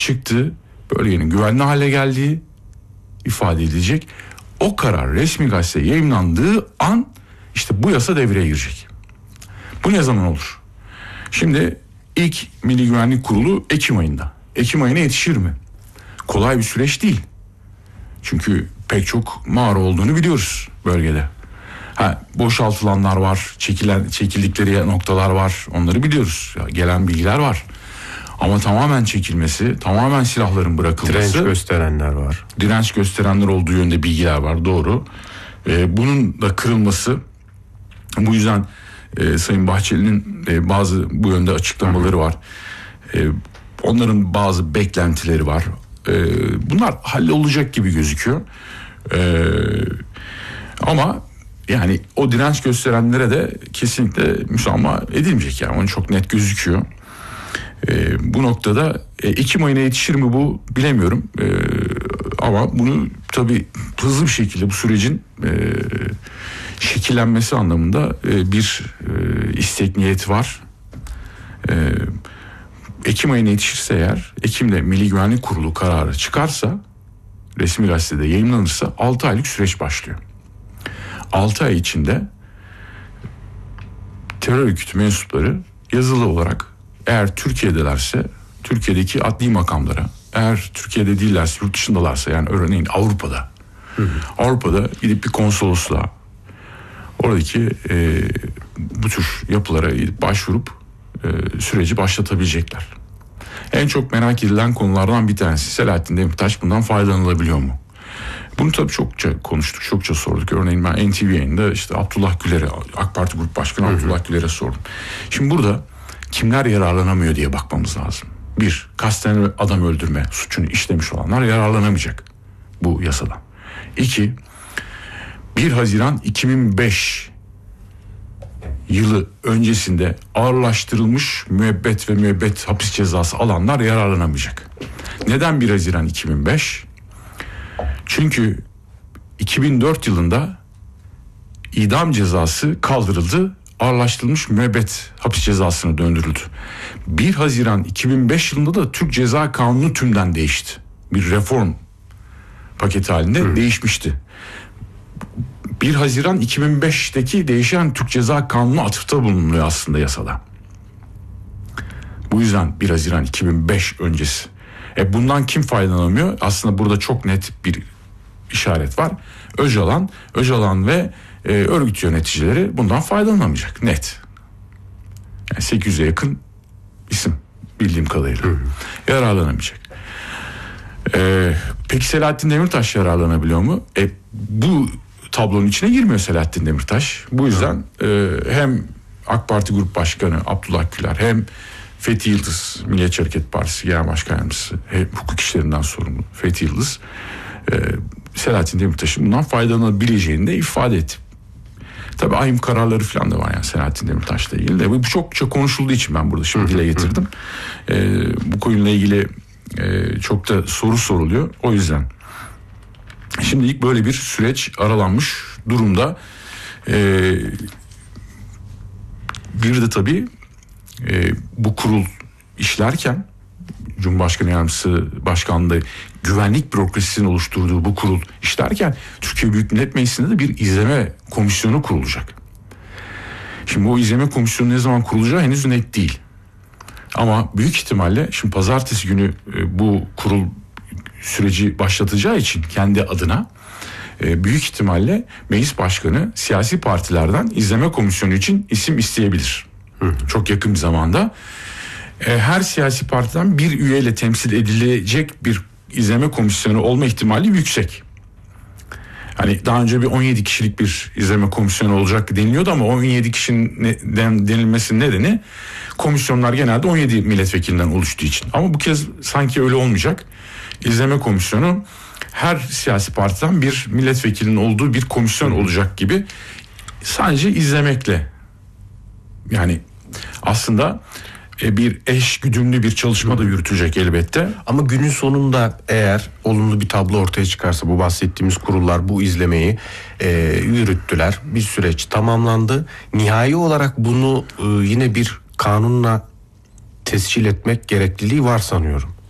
çıktığı, bölgenin güvenli hale geldiği ifade edilecek. O karar resmi gazeteye yayımlandığı an işte bu yasa devreye girecek. Bu ne zaman olur? Şimdi ilk Milli Güvenlik Kurulu Ekim ayında. Ekim ayına yetişir mi? Kolay bir süreç değil. Çünkü pek çok mağara olduğunu biliyoruz bölgede. Boşaltılanlar var, çekildikleri noktalar var. Onları biliyoruz. Gelen bilgiler var. Ama tamamen çekilmesi, tamamen silahların bırakılması. Direnç gösterenler var. Direnç gösterenler olduğu yönde bilgiler var, doğru. Bunun da kırılması, bu yüzden Sayın Bahçeli'nin bazı bu yönde açıklamaları var. Onların bazı beklentileri var. Bunlar hallolacak gibi gözüküyor. Ama yani o direnç gösterenlere de kesinlikle müsamaha edilmeyecek, yani onu çok net gözüküyor. Bu noktada Ekim ayına yetişir mi bu bilemiyorum. Ama bunu tabii hızlı bir şekilde bu sürecin şekillenmesi anlamında bir istek, niyet var. Ekim ayına yetişirse eğer, Ekim'de Milli Güvenlik Kurulu kararı çıkarsa, resmi gazetede yayımlanırsa 6 aylık süreç başlıyor. 6 ay içinde terör örgütü mensupları yazılı olarak, eğer Türkiye'delerse Türkiye'deki adli makamlara, eğer Türkiye'de değillerse, yurt dışındalarsa, yani örneğin Avrupa'da, Avrupa'da gidip bir konsolosluğa, oradaki bu tür yapılara gidip başvurup süreci başlatabilecekler. En çok merak edilen konulardan bir tanesi, Selahattin Demirtaş bundan faydalanılabiliyor mu? Bunu tabii çokça konuştuk, çokça sorduk. Örneğin ben NTV yayında işte Abdullah Güler'e, AK Parti Grup Başkanı Abdullah Güler'e sordum. Şimdi burada kimler yararlanamıyor diye bakmamız lazım. Bir, kasten adam öldürme suçunu işlemiş olanlar yararlanamayacak bu yasadan. İki, 1 Haziran 2005 yılı öncesinde ağırlaştırılmış müebbet ve müebbet hapis cezası alanlar yararlanamayacak. Neden 1 Haziran 2005? Çünkü 2004 yılında idam cezası kaldırıldı, ağırlaştırılmış müebbet hapis cezasına döndürüldü. 1 Haziran 2005 yılında da Türk Ceza Kanunu tümden değişti. Bir reform paketi halinde değişmişti. 1 Haziran 2005'teki değişen Türk Ceza Kanunu atıfta bulunuyor aslında yasada. Bu yüzden 1 Haziran 2005 öncesi. Bundan kim faydalanamıyor? Aslında burada çok net bir işaret var. Öcalan ve örgüt yöneticileri bundan faydalanamayacak. Net. Yani 800'e yakın isim bildiğim kadarıyla. Yararlanamayacak. Peki Selahattin Demirtaş yararlanabiliyor mu? Bu tablonun içine girmiyor Selahattin Demirtaş. Bu yüzden hem AK Parti Grup Başkanı Abdullah Güler, hem Fethi Yıldız, Milliyetçi Hareket Partisi Genel Başkan Yardımcısı, hukuk işlerinden sorumlu Fethi Yıldız, Selahattin Demirtaş'ın bundan faydalanabileceğini de ifade etti. Tabii ahim kararları falan da var yani Selahattin Demirtaş'la ilgili de. Bu çok konuşulduğu için ben burada şimdi dile getirdim. Bu konuyla ilgili çok da soru soruluyor. O yüzden şimdilik böyle bir süreç aralanmış durumda. Bir de tabii bu kurul işlerken, Cumhurbaşkanı Yardımcısı Başkanlığı güvenlik bürokrasisinin oluşturduğu bu kurul işlerken, Türkiye Büyük Millet Meclisi'nde de bir izleme komisyonu kurulacak. Şimdi o izleme komisyonu ne zaman kurulacağı henüz net değil. Ama büyük ihtimalle şimdi pazartesi günü bu kurul süreci başlatacağı için kendi adına büyük ihtimalle meclis başkanı siyasi partilerden izleme komisyonu için isim isteyebilir. Çok yakın bir zamanda. Her siyasi partiden bir üyeyle temsil edilecek bir izleme komisyonu olma ihtimali yüksek. Hani daha önce bir 17 kişilik bir izleme komisyonu olacak deniliyordu ama 17 kişinin denilmesinin nedeni komisyonlar genelde 17 milletvekilinden oluştuğu için. Ama bu kez sanki öyle olmayacak. İzleme komisyonu her siyasi partiden bir milletvekilinin olduğu bir komisyon olacak gibi, sadece izlemekle, yani aslında bir eş güdümlü bir çalışma da yürütecek elbette. Ama günün sonunda eğer olumlu bir tablo ortaya çıkarsa, bu bahsettiğimiz kurullar bu izlemeyi yürüttüler. Bir süreç tamamlandı. Nihai olarak bunu yine bir kanunla tescil etmek gerekliliği var sanıyorum.